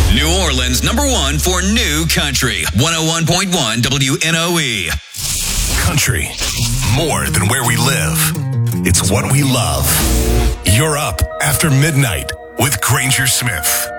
New Orleans #1 for new country. 101.1 WNOE. Country. More than where we live. It's what we love. You're up after midnight with Granger Smith.